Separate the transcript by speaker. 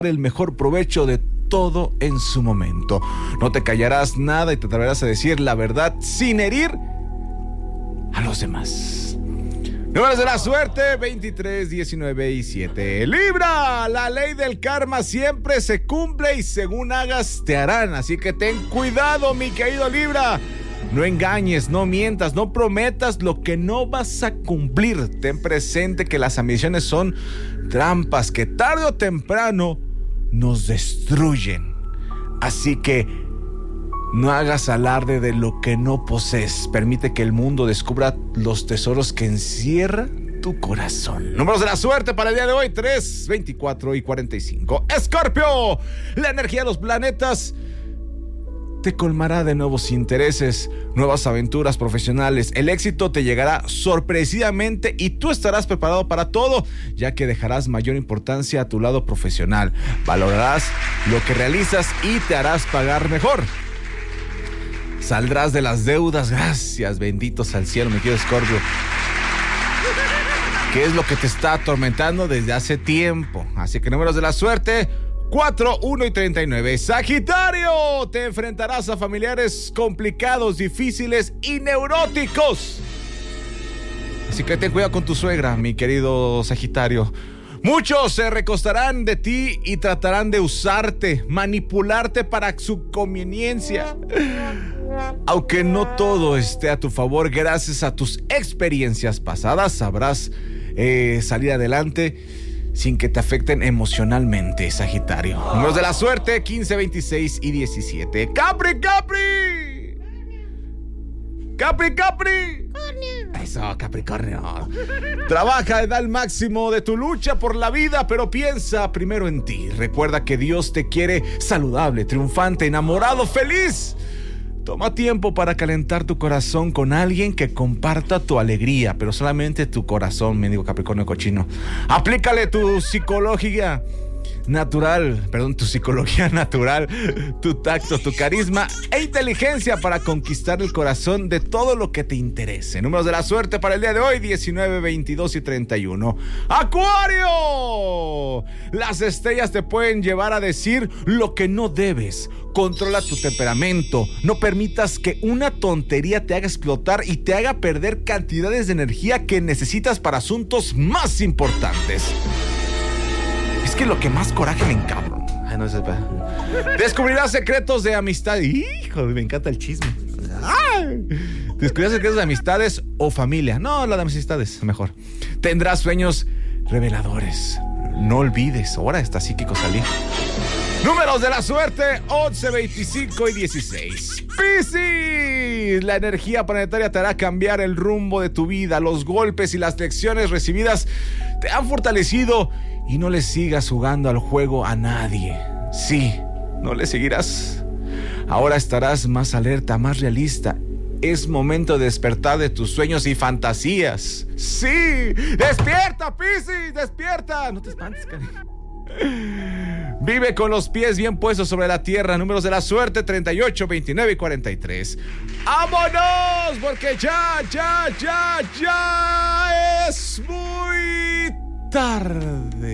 Speaker 1: el mejor provecho de todo en su momento. No te callarás nada y te atreverás a decir la verdad sin herir a los demás. Números de la suerte: 23, 19 y 7. Libra, la ley del karma siempre se cumple y según hagas te harán. Así que ten cuidado, mi querido Libra. No engañes, no mientas, no prometas lo que no vas a cumplir. Ten presente que las ambiciones son trampas que tarde o temprano nos destruyen. Así que no hagas alarde de lo que no posees. Permite que el mundo descubra los tesoros que encierra tu corazón. Números de la suerte para el día de hoy: 3, 24 y 45. Escorpio, la energía de los planetas te colmará de nuevos intereses, nuevas aventuras profesionales. El éxito te llegará sorpresivamente y tú estarás preparado para todo, ya que dejarás mayor importancia a tu lado profesional. Valorarás lo que realizas y te harás pagar mejor. Saldrás de las deudas. Gracias, benditos al cielo, mi querido Escorpio. ¿Qué es lo que te está atormentando desde hace tiempo? Así que números de la suerte: 4, 1 y 39. Sagitario, te enfrentarás a familiares complicados, difíciles y neuróticos. Así que ten cuidado con tu suegra, mi querido Sagitario. Muchos se recostarán de ti y tratarán de usarte, manipularte para su conveniencia. Aunque no todo esté a tu favor, gracias a tus experiencias pasadas sabrás salir adelante sin que te afecten emocionalmente, Sagitario. Números de la suerte: 15, 26 y 17. Capri. Eso, Capricornio. Trabaja y da el máximo de tu lucha por la vida, pero piensa primero en ti. Recuerda que Dios te quiere saludable, triunfante, enamorado, feliz. Toma tiempo para calentar tu corazón con alguien que comparta tu alegría, pero solamente tu corazón, me digo Capricornio cochino. Aplícale tu psicología natural, tu tacto, tu carisma e inteligencia para conquistar el corazón de todo lo que te interese. Números de la suerte para el día de hoy: 19, 22 y 31. ¡Acuario! Las estrellas te pueden llevar a decir lo que no debes. Controla tu temperamento. No permitas que una tontería te haga explotar y te haga perder cantidades de energía que necesitas para asuntos más importantes. Es que lo que más coraje me encabrona. Ay, no sé. Descubrirás secretos de amistad. Hijo, me encanta el chisme. ¡Ay! Descubrirás secretos de amistades o familia. No, la de amistades, mejor. Tendrás sueños reveladores. No olvides, ahora está psíquico salir. Números de la suerte: 11, 25 y 16. Piscis, la energía planetaria te hará cambiar el rumbo de tu vida. Los golpes y las lecciones recibidas te han fortalecido y no le sigas jugando al juego a nadie. Sí, no le seguirás. Ahora estarás más alerta, más realista. Es momento de despertar de tus sueños y fantasías. ¡Sí! ¡Despierta, Piscis! ¡Despierta! No te espantes, cariño. Vive con los pies bien puestos sobre la tierra. Números de la suerte: 38, 29 y 43. ¡Vámonos! Porque ya es muy tarde.